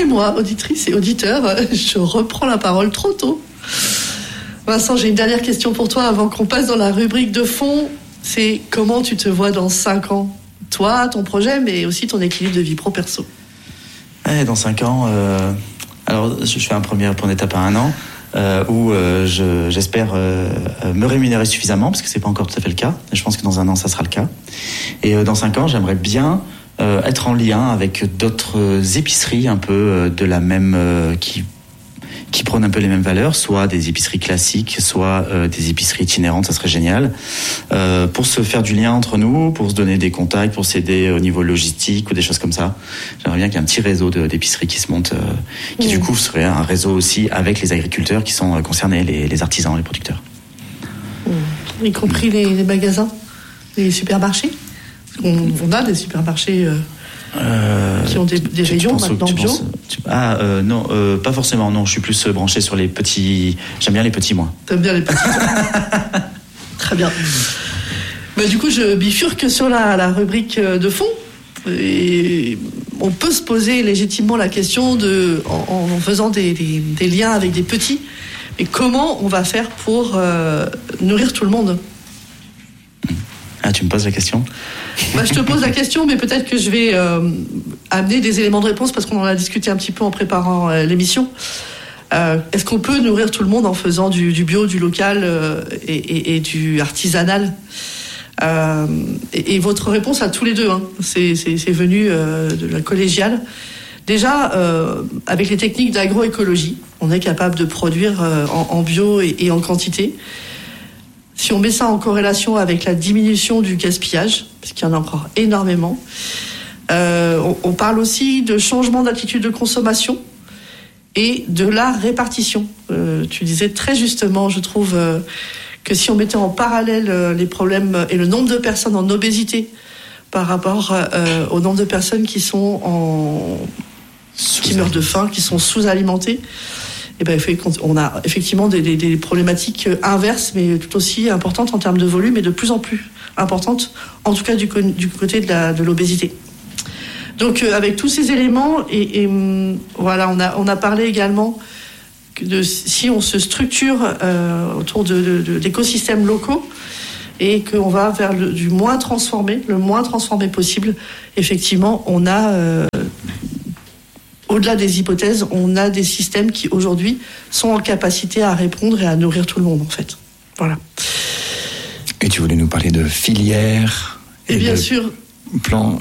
Excusez-moi, auditrices et auditeurs, je reprends la parole trop tôt. Vincent, j'ai une dernière question pour toi avant qu'on passe dans la rubrique de fond. C'est comment tu te vois dans 5 ans ? Toi, ton projet, mais aussi ton équilibre de vie pro-perso. Dans 5 ans, alors je fais un premier étape à 1 an, où j'espère me rémunérer suffisamment, parce que c'est pas encore tout à fait le cas. Je pense que dans 1 an, ça sera le cas. Et dans 5 ans, j'aimerais bien être en lien avec d'autres épiceries un peu de la même qui prônent un peu les mêmes valeurs, soit des épiceries classiques, soit des épiceries itinérantes, ça serait génial, pour se faire du lien entre nous, pour se donner des contacts, pour s'aider au niveau logistique ou des choses comme ça. J'aimerais bien qu'il y ait un petit réseau d'épiceries qui se monte, qui du coup serait un réseau aussi avec les agriculteurs qui sont concernés, les artisans, les producteurs. Y compris les magasins, les supermarchés. On a des supermarchés qui ont des rayons maintenant bio. Non, pas forcément. Non, je suis plus branché sur les petits. J'aime bien les petits, moi. T'aimes bien les petits. Très bien. Du coup, je bifurque sur la rubrique de fond. Et on peut se poser légitimement la question en faisant des liens avec des petits. Mais comment on va faire pour nourrir tout le monde ? Tu me poses la question ? Je te pose la question, mais peut-être que je vais amener des éléments de réponse parce qu'on en a discuté un petit peu en préparant l'émission. Est-ce qu'on peut nourrir tout le monde en faisant du bio, du local et du artisanal ? Et votre réponse à tous les deux, c'est venu de la collégiale. Déjà, avec les techniques d'agroécologie, on est capable de produire en bio et en quantité. Si on met ça en corrélation avec la diminution du gaspillage, parce qu'il y en a encore énormément, on parle aussi de changement d'attitude de consommation et de la répartition. Tu disais très justement, je trouve, que si on mettait en parallèle les problèmes et le nombre de personnes en obésité par rapport au nombre de personnes qui meurent de faim, qui sont sous-alimentées, on a effectivement des problématiques inverses, mais tout aussi importantes en termes de volume et de plus en plus importantes, en tout cas du côté de l'obésité. Donc avec tous ces éléments, voilà, on a parlé également de si on se structure autour d'écosystèmes locaux et qu'on va vers le moins transformé possible, effectivement, on a... Au-delà des hypothèses, on a des systèmes qui, aujourd'hui, sont en capacité à répondre et à nourrir tout le monde, en fait. Voilà. Et tu voulais nous parler de filières et bien sûr. Plan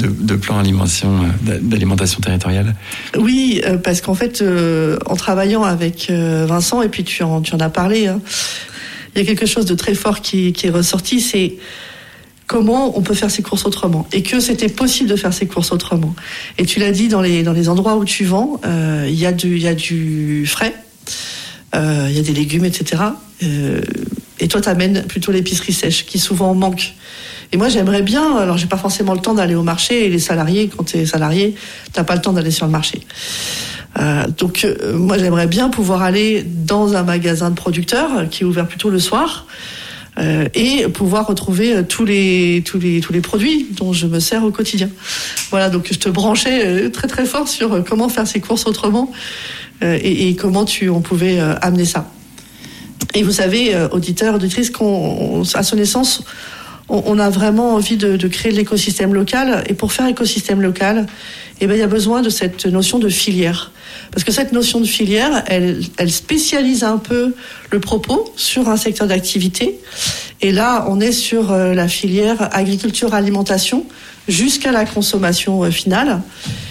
d'alimentation territoriale. Oui, parce qu'en fait, en travaillant avec Vincent, et puis tu en as parlé, il y a quelque chose de très fort qui est ressorti, c'est comment on peut faire ses courses autrement, et que c'était possible de faire ses courses autrement. Et tu l'as dit, dans les endroits où tu vends, il y a du frais, il y a des légumes, etc. Et toi, t'amènes plutôt l'épicerie sèche, qui souvent manque. Et moi, j'aimerais bien, alors j'ai pas forcément le temps d'aller au marché, et les salariés, quand t'es salarié, t'as pas le temps d'aller sur le marché. Donc moi, j'aimerais bien pouvoir aller dans un magasin de producteurs qui est ouvert plutôt le soir, et pouvoir retrouver tous les produits dont je me sers au quotidien. Voilà, donc je te branchais très très fort sur comment faire ses courses autrement, et comment on pouvait amener ça. Et vous savez, auditeurs, auditrices, à son essence, on a vraiment envie de créer de l'écosystème local. Et pour faire écosystème local, il y a besoin de cette notion de filière. Parce que cette notion de filière, elle spécialise un peu le propos sur un secteur d'activité. Et là, on est sur la filière agriculture-alimentation jusqu'à la consommation finale,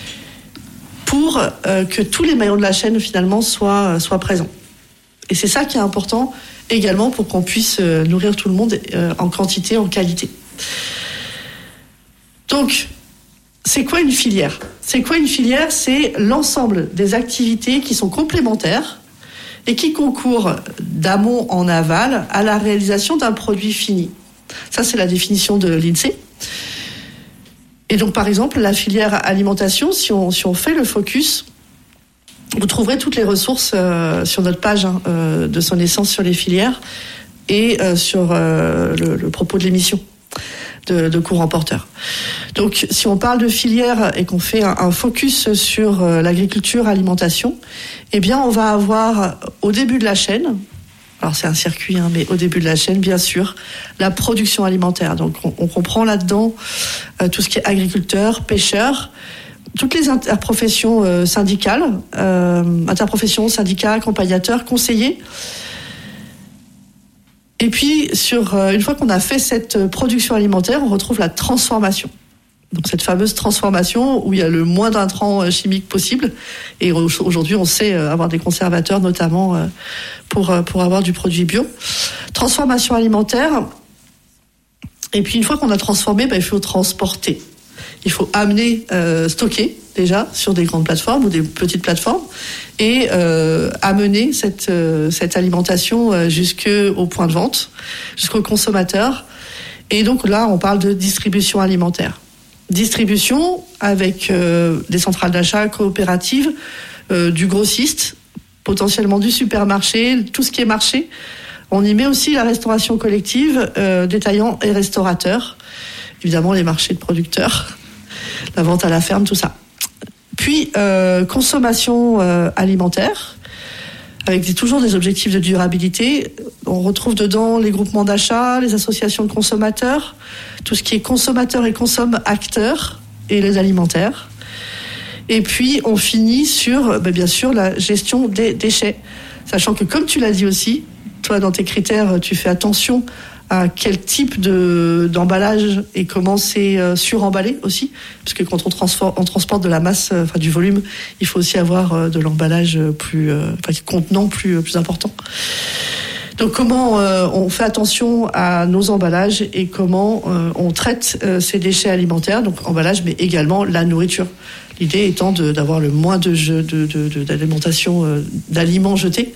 pour que tous les maillons de la chaîne, finalement, soient présents. Et c'est ça qui est important également pour qu'on puisse nourrir tout le monde en quantité, en qualité. Donc, c'est quoi une filière ? C'est l'ensemble des activités qui sont complémentaires et qui concourent d'amont en aval à la réalisation d'un produit fini. Ça, c'est la définition de l'INSEE. Et donc, par exemple, la filière alimentation, si on fait le focus, vous trouverez toutes les ressources sur notre page de son essence sur les filières et sur le propos de l'émission. de courants porteurs. Donc, si on parle de filière et qu'on fait un focus sur l'agriculture, alimentation, eh bien, on va avoir au début de la chaîne, alors c'est un circuit, mais au début de la chaîne, bien sûr, la production alimentaire. Donc, on comprend là-dedans tout ce qui est agriculteur, pêcheur, toutes les interprofessions syndicales, interprofessions, syndicats, accompagnateurs, conseillers. Et puis, une fois qu'on a fait cette production alimentaire, on retrouve la transformation. Donc, cette fameuse transformation où il y a le moins d'intrants chimiques possible. Et aujourd'hui, on sait avoir des conservateurs, notamment pour avoir du produit bio. Transformation alimentaire. Et puis, une fois qu'on a transformé, il faut transporter. Il faut amener, stocker déjà sur des grandes plateformes ou des petites plateformes et amener cette alimentation jusqu'au point de vente, jusqu'au consommateur. Et donc là, on parle de distribution alimentaire. Distribution avec des centrales d'achat coopératives, du grossiste, potentiellement du supermarché, tout ce qui est marché. On y met aussi la restauration collective, détaillants et restaurateurs. Évidemment, les marchés de producteurs, la vente à la ferme, tout ça. Puis, consommation alimentaire, avec toujours des objectifs de durabilité. On retrouve dedans les groupements d'achat, les associations de consommateurs, tout ce qui est consommateurs et consomme-acteurs, et les alimentaires. Et puis, on finit sur, bien sûr, la gestion des déchets. Sachant que, comme tu l'as dit aussi, toi, dans tes critères, tu fais attention à quel type d'emballage et comment c'est suremballé aussi, parce que quand on transporte de la masse, du volume, il faut aussi avoir de l'emballage contenant plus important. Donc comment on fait attention à nos emballages et comment on traite ces déchets alimentaires, donc emballage, mais également la nourriture. L'idée étant d'avoir le moins d'alimentation, d'aliments jetés.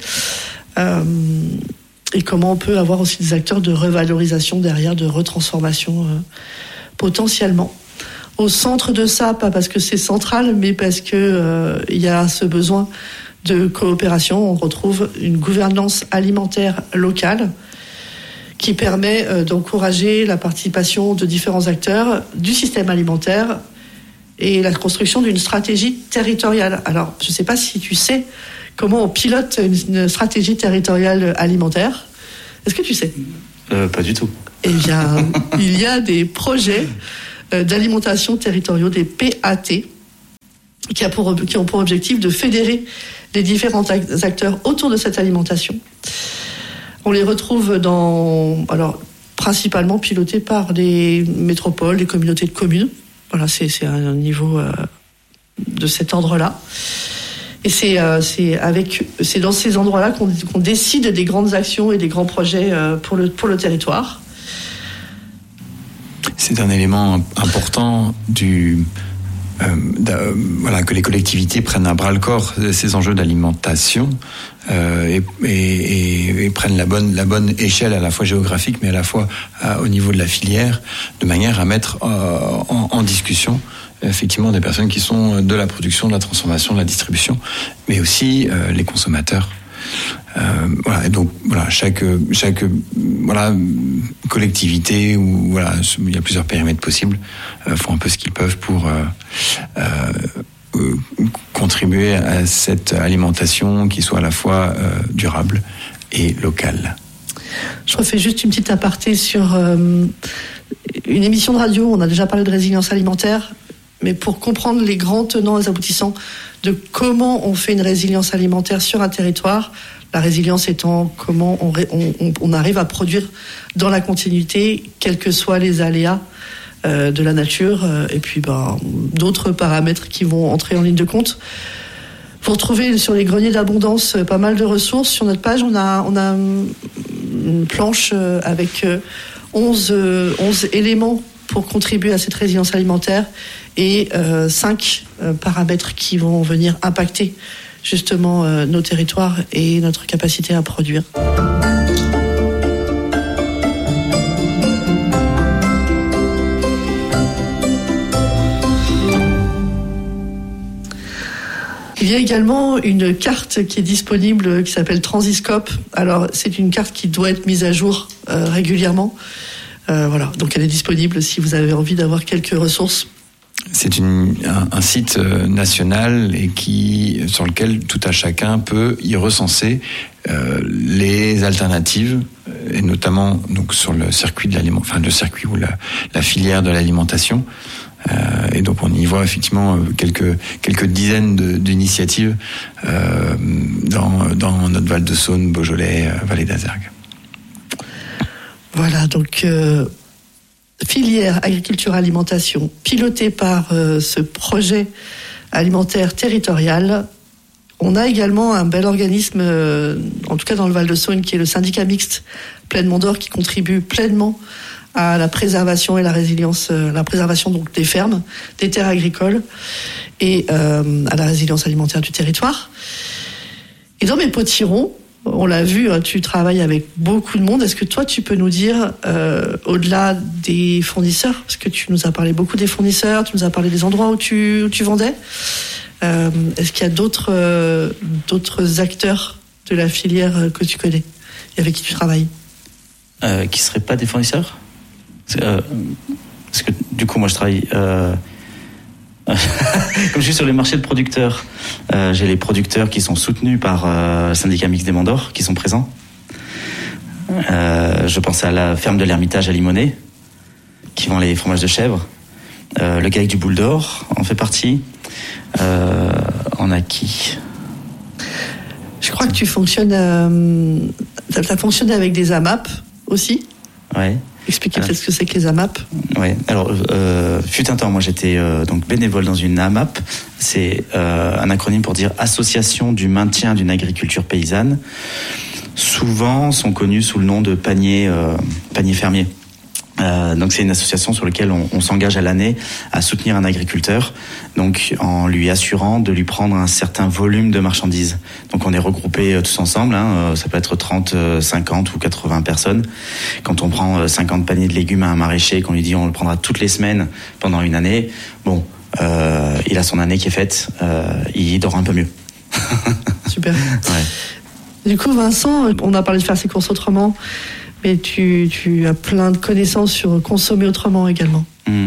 Et comment on peut avoir aussi des acteurs de revalorisation derrière, de retransformation potentiellement. Au centre de ça, pas parce que c'est central, mais parce que il y a ce besoin de coopération. On retrouve une gouvernance alimentaire locale qui permet d'encourager la participation de différents acteurs du système alimentaire et la construction d'une stratégie territoriale. Alors, je ne sais pas si tu sais comment on pilote une stratégie territoriale alimentaire. Est-ce que tu sais ? Pas du tout. Eh bien, il y a des projets d'alimentation territoriaux, des PAT, qui ont pour objectif de fédérer les différents acteurs autour de cette alimentation. On les retrouve principalement pilotés par des métropoles, des communautés de communes. Voilà, c'est un niveau de cet ordre-là. Et c'est dans ces endroits-là qu'on décide des grandes actions et des grands projets pour le territoire. C'est un élément important que les collectivités prennent à bras-le-corps ces enjeux d'alimentation et prennent la bonne échelle à la fois géographique mais à la fois au niveau de la filière, de manière à mettre en discussion effectivement des personnes qui sont de la production, de la transformation, de la distribution, mais aussi les consommateurs. Et donc chaque collectivité où il y a plusieurs périmètres possibles font un peu ce qu'ils peuvent pour contribuer à cette alimentation qui soit à la fois durable et locale. Je refais juste une petite aparté sur une émission de radio. On a déjà parlé de résilience alimentaire, mais pour comprendre les grands tenants et aboutissants de comment on fait une résilience alimentaire sur un territoire, la résilience étant comment on arrive à produire dans la continuité, quels que soient les aléas de la nature, et puis d'autres paramètres qui vont entrer en ligne de compte. Vous retrouvez sur les greniers d'abondance pas mal de ressources. Sur notre page, on a une planche avec 11 éléments pour contribuer à cette résilience alimentaire et 5 paramètres qui vont venir impacter justement nos territoires et notre capacité à produire. Il y a également une carte qui est disponible qui s'appelle Transiscope. Alors, c'est une carte qui doit être mise à jour régulièrement. Voilà, donc elle est disponible si vous avez envie d'avoir quelques ressources. C'est un site national et sur lequel tout à chacun peut y recenser les alternatives, et notamment donc sur le circuit de le circuit ou la filière de l'alimentation. Et donc on y voit effectivement quelques dizaines d'initiatives dans notre Val de Saône, Beaujolais, Vallée d'Azergues. Voilà, donc filière agriculture-alimentation pilotée par ce projet alimentaire territorial. On a également un bel organisme, en tout cas dans le Val de Saône, qui est le syndicat mixte Plaine Mont d'Or, qui contribue pleinement à la préservation et la résilience, la préservation donc des fermes, des terres agricoles et à la résilience alimentaire du territoire. Et dans mes potirons, on l'a vu, tu travailles avec beaucoup de monde. Est-ce que toi, tu peux nous dire, au-delà des fournisseurs, parce que tu nous as parlé beaucoup des fournisseurs, tu nous as parlé des endroits où tu vendais, est-ce qu'il y a d'autres acteurs de la filière que tu connais et avec qui tu travailles qui ne seraient pas des fournisseurs? Parce que du coup, moi, je travaille... Comme je suis sur les marchés de producteurs, j'ai les producteurs qui sont soutenus par le syndicat mixte des Monts d'Or, qui sont présents. Je pense à la ferme de l'Ermitage à Limonest, qui vend les fromages de chèvre. Le GAEC du Boule d'Or en fait partie. On a qui? Je crois que tu fonctionnes... t'as fonctionné avec des AMAP aussi. Ouais. Expliquez peut-être ce que c'est que les AMAP. Oui, alors, fut un temps, moi j'étais donc bénévole dans une AMAP. C'est un acronyme pour dire Association du maintien d'une agriculture paysanne. Souvent sont connus sous le nom de panier fermier. Donc c'est une association sur laquelle on s'engage à l'année à soutenir un agriculteur, donc en lui assurant de lui prendre un certain volume de marchandises. Donc on est regroupés tous ensemble, ça peut être 30, 50 ou 80 personnes. Quand on prend 50 paniers de légumes à un maraîcher, qu'on lui dit on le prendra toutes les semaines pendant une année, bon, il a son année qui est faite, il dort un peu mieux. Super. Ouais. Du coup Vincent, on a parlé de faire ses courses autrement, mais tu as plein de connaissances sur consommer autrement également.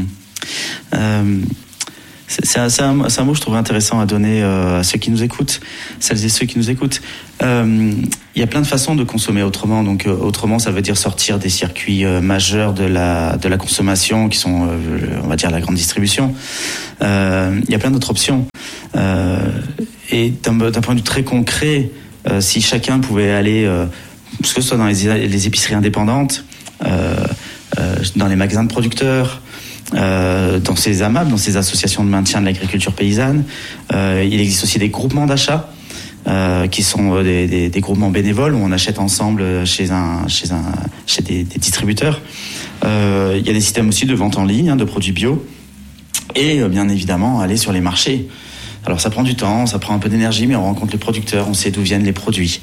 C'est un mot que je trouve intéressant à donner à ceux qui nous écoutent, celles et ceux qui nous écoutent. Il y a plein de façons de consommer autrement. Donc autrement, ça veut dire sortir des circuits majeurs de la consommation qui sont, on va dire, la grande distribution. Il y a plein d'autres options. Et d'un point de vue très concret, si chacun pouvait aller... que ce soit dans les épiceries indépendantes, dans les magasins de producteurs, dans ces AMAP, dans ces associations de maintien de l'agriculture paysanne. Il existe aussi des groupements d'achat qui sont des groupements bénévoles où on achète ensemble chez des distributeurs. Il y a des systèmes aussi de vente en ligne de produits bio et bien évidemment aller sur les marchés. Alors ça prend du temps, ça prend un peu d'énergie, mais on rencontre les producteurs, on sait d'où viennent les produits.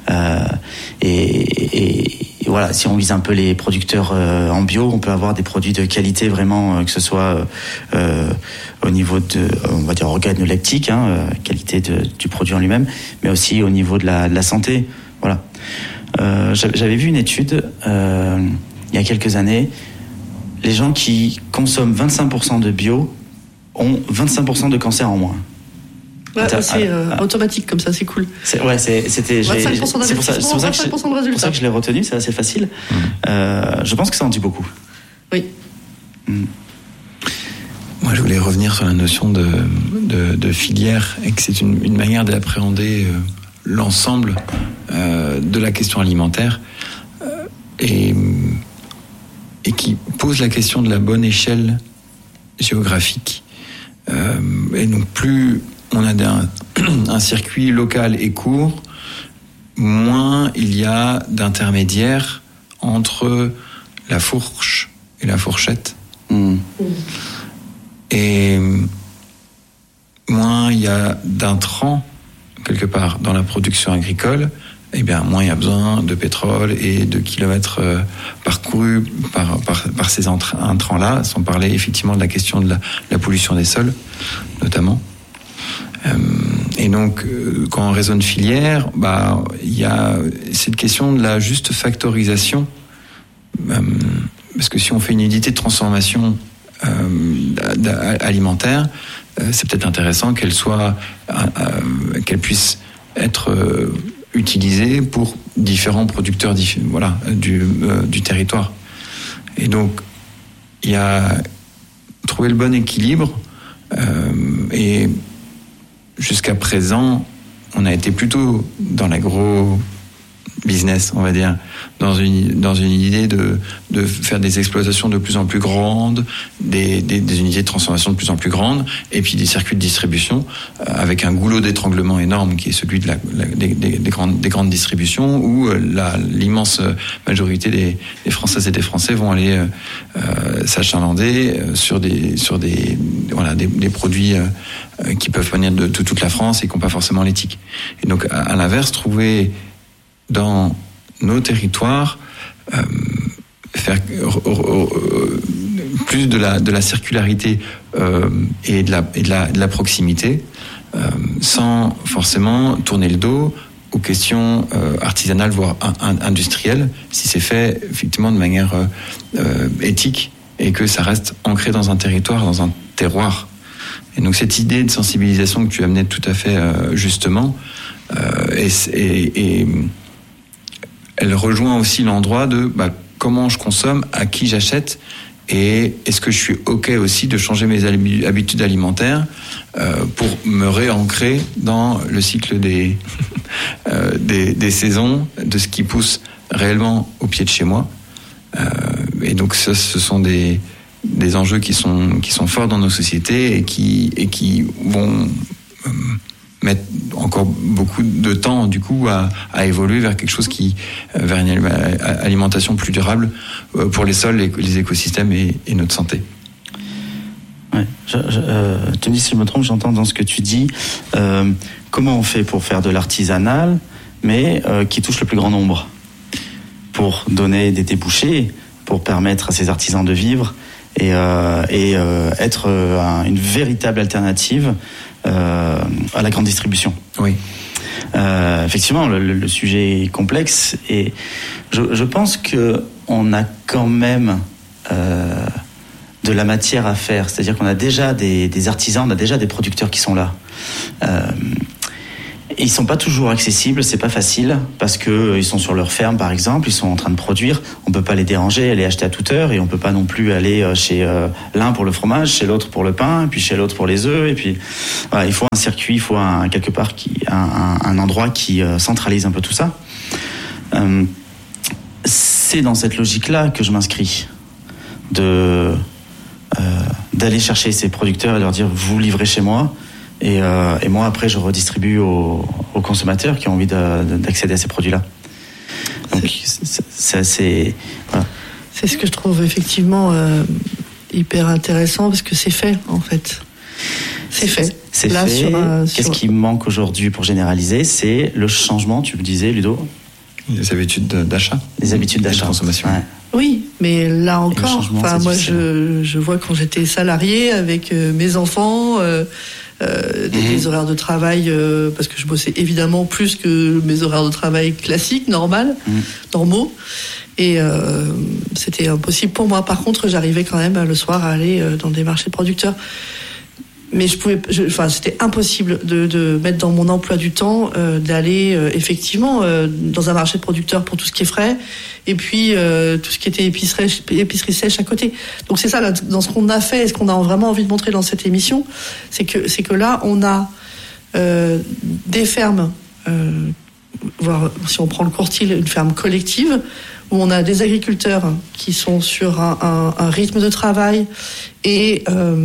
Et voilà, si on vise un peu les producteurs en bio, on peut avoir des produits de qualité vraiment, que ce soit au niveau de, on va dire, organoleptique, qualité du produit en lui-même, mais aussi au niveau de la santé. Voilà. J'avais vu une étude il y a quelques années. Les gens qui consomment 25% de bio ont 25% de cancer en moins. Ouais, c'est automatique comme ça, c'est cool. C'était 25% d'investissement, 25% de résultat. C'est pour ça que je l'ai retenu, c'est assez facile. Je pense que ça en dit beaucoup. Oui. Moi, je voulais revenir sur la notion de filière et que c'est une manière d'appréhender l'ensemble de la question alimentaire et qui pose la question de la bonne échelle géographique. Et donc, plus on a un circuit local et court, moins il y a d'intermédiaires entre la fourche et la fourchette. Et moins il y a d'intrants, quelque part, dans la production agricole, et bien moins il y a besoin de pétrole et de kilomètres parcourus par ces intrants-là, sans parler effectivement de la question de la pollution des sols, notamment. Et donc, quand on raisonne filière, il y a cette question de la juste factorisation parce que si on fait une unité de transformation alimentaire, c'est peut-être intéressant qu'elle puisse être utilisée pour différents producteurs du territoire. Et donc, il y a trouver le bon équilibre. Et jusqu'à présent, on a été plutôt dans l'agro-business, on va dire, dans une idée de faire des exploitations de plus en plus grandes, des unités de transformation de plus en plus grandes, et puis des circuits de distribution avec un goulot d'étranglement énorme qui est celui des grandes distributions, où l'immense majorité des Françaises et des Français vont aller s'achalander sur des produits qui peuvent venir de toute la France et qui n'ont pas forcément l'éthique. Et donc, à l'inverse, trouver dans nos territoires faire plus de la circularité et de la proximité, sans forcément tourner le dos aux questions artisanales, voire industrielles, si c'est fait effectivement de manière éthique et que ça reste ancré dans un territoire, dans un terroir. Et donc cette idée de sensibilisation que tu amenais tout à fait justement, et elle rejoint aussi l'endroit de comment je consomme, à qui j'achète, et est-ce que je suis OK aussi de changer mes habitudes alimentaires pour me réancrer dans le cycle des saisons, de ce qui pousse réellement au pied de chez moi. Et donc ce sont des enjeux qui sont forts dans nos sociétés et qui vont mettre encore beaucoup de temps du coup à évoluer vers quelque chose vers une alimentation plus durable pour les sols, les écosystèmes et notre santé. Ouais, tu me dis si je me trompe, j'entends dans ce que tu dis, comment on fait pour faire de l'artisanal, mais qui touche le plus grand nombre, pour donner des débouchés, pour permettre à ces artisans de vivre et être une véritable alternative à la grande distribution. Oui. Effectivement, le sujet est complexe et je pense que on a quand même de la matière à faire. C'est-à-dire qu'on a déjà des artisans, on a déjà des producteurs qui sont là. Ils sont pas toujours accessibles, c'est pas facile parce que ils sont sur leur ferme par exemple, ils sont en train de produire, on peut pas les déranger, aller acheter à toute heure et on peut pas non plus aller chez l'un pour le fromage, chez l'autre pour le pain, et puis chez l'autre pour les œufs et puis voilà, il faut un circuit, il faut quelque part un endroit qui centralise un peu tout ça. C'est dans cette logique-là que je m'inscris d'aller chercher ces producteurs et leur dire vous livrez chez moi. Et moi, après, je redistribue aux consommateurs qui ont envie d'accéder à ces produits-là. Donc, c'est voilà. C'est ce que je trouve effectivement hyper intéressant parce que c'est fait, en fait. C'est fait. C'est là, fait. Qu'est-ce qui manque aujourd'hui pour généraliser ? C'est le changement, tu me disais, Ludo ? Les habitudes d'achat. Les habitudes d'achat. De consommation. Ouais. Oui, mais là encore, moi, je vois quand j'étais salariée avec mes enfants... des horaires de travail parce que je bossais évidemment plus que mes horaires de travail classiques, normaux, et c'était impossible pour moi. Par contre, j'arrivais quand même le soir à aller dans des marchés de producteurs, mais c'était impossible de mettre dans mon emploi du temps d'aller effectivement dans un marché de producteurs pour tout ce qui est frais et puis tout ce qui était épicerie sèche à côté. Donc c'est ça là, dans ce qu'on a fait et ce qu'on a vraiment envie de montrer dans cette émission, c'est que là on a des fermes, voire si on prend le Courtil, une ferme collective où on a des agriculteurs qui sont sur un rythme de travail et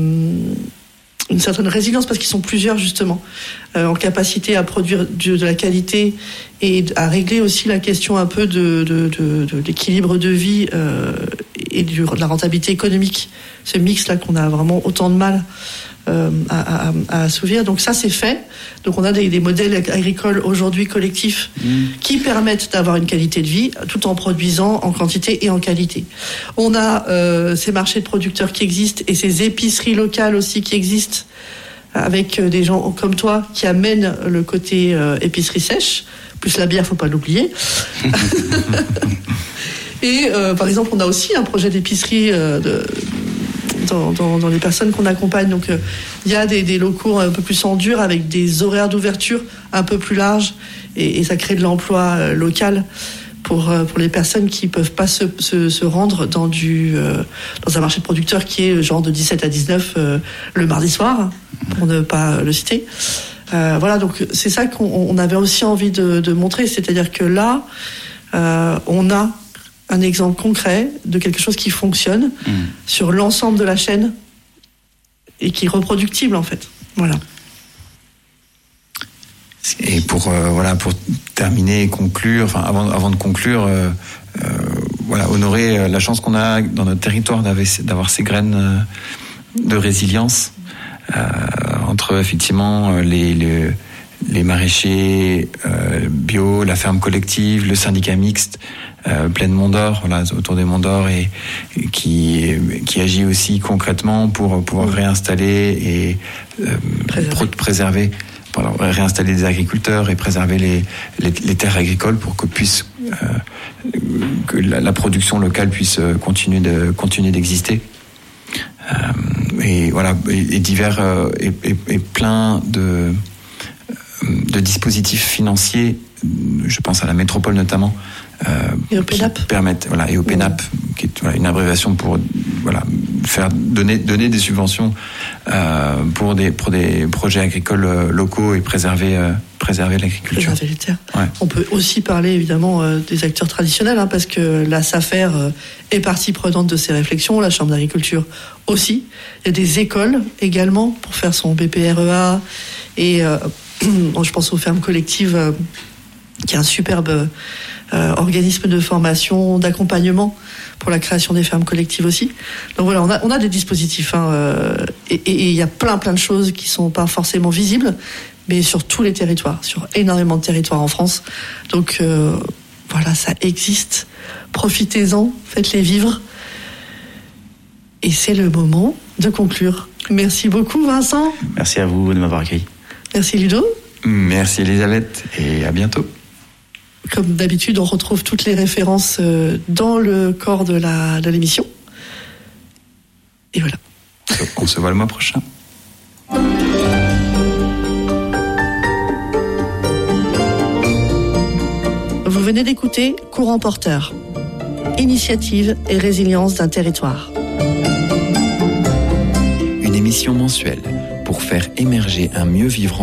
une certaine résilience parce qu'ils sont plusieurs justement en capacité à produire de la qualité et à régler aussi la question un peu de l'équilibre de vie et de la rentabilité économique, ce mix là qu'on a vraiment autant de mal à assouvir. Donc ça c'est fait. Donc on a des modèles agricoles aujourd'hui collectifs qui permettent d'avoir une qualité de vie tout en produisant en quantité et en qualité. On a ces marchés de producteurs qui existent et ces épiceries locales aussi qui existent avec des gens comme toi qui amènent le côté épicerie sèche, plus la bière, faut pas l'oublier. Et par exemple, on a aussi un projet d'épicerie dans les personnes qu'on accompagne. Donc, il y a des locaux un peu plus en dur avec des horaires d'ouverture un peu plus larges et ça crée de l'emploi local pour les personnes qui peuvent pas se rendre dans un marché de producteurs qui est genre de 17 à 19 le mardi soir, pour ne pas le citer. Voilà, donc c'est ça qu'on avait aussi envie de montrer, c'est-à-dire que là, on a un exemple concret de quelque chose qui fonctionne sur l'ensemble de la chaîne et qui est reproductible en fait. Voilà. Et pour terminer et conclure, enfin avant de conclure, honorer la chance qu'on a dans notre territoire d'avoir ces graines de résilience entre effectivement les maraîchers bio, la ferme collective, le syndicat mixte, Plaine Mont d'Or, autour des Monts d'Or, et qui agit aussi concrètement pour pouvoir réinstaller et préserver, réinstaller des agriculteurs et préserver les terres agricoles pour que la production locale puisse continuer d'exister. Et voilà, et divers et plein de dispositifs financiers, je pense à la métropole notamment, et au PENAP. Et au PENAP, qui est une abréviation pour faire donner des subventions pour des projets agricoles locaux et préserver l'agriculture. Préserver les terres. Ouais. On peut aussi parler évidemment des acteurs traditionnels, parce que la SAFER est partie prenante de ces réflexions, la Chambre d'agriculture aussi. Il y a des écoles également pour faire son BPREA et je pense aux fermes collectives, qui est un superbe organisme de formation, d'accompagnement pour la création des fermes collectives aussi. Donc voilà, on a des dispositifs, et il y a plein de choses qui sont pas forcément visibles, mais sur tous les territoires, sur énormément de territoires en France. Donc voilà, ça existe. Profitez-en, faites-les vivre. Et c'est le moment de conclure. Merci beaucoup, Vincent. Merci à vous de m'avoir accueilli. Merci, Ludo. Merci, Elisabeth, et à bientôt. Comme d'habitude, on retrouve toutes les références dans le corps de l'émission. Et voilà. On se voit le mois prochain. Vous venez d'écouter Courant Porteur, initiative et résilience d'un territoire. Une émission mensuelle pour faire émerger un mieux vivre